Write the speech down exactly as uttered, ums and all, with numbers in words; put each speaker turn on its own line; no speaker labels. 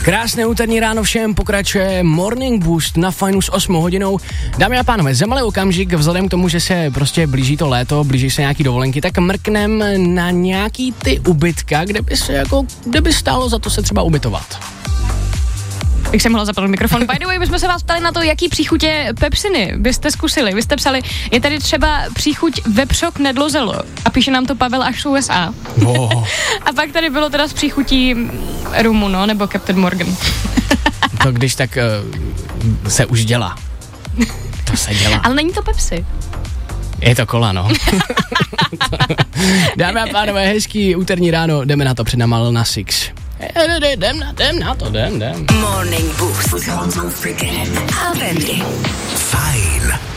Krásné úterní ráno všem, pokračuje Morning Boost na Fajnu s osmou hodinou. Dámy a pánové, za malý okamžik, vzhledem k tomu, že se prostě blíží to léto, blíží se nějaký dovolenky, tak mrknem na nějaký ty ubytka, kde by se jako, kde by stálo za to se třeba ubytovat.
Bych se mohla zapnout mikrofon. By the way, my jsme se vás ptali na to, jaký příchutě pepsiny byste zkusili. Vy jste psali, je tady třeba příchuť vepřok nedlozelo. A píše nám to Pavel až z U S A.
Oh.
A pak tady bylo teda s příchutí rumu, no, nebo Captain Morgan.
To když tak uh, se už dělá. To se dělá.
Ale není to Pepsi.
Je to kola, no. Dámy a pánové, hezký úterní ráno, jdeme na to, před náma Lil Nas X. Jdem na, jdem na to, jdem, jdem.
Morning Boost. A Wendy.
Fajn.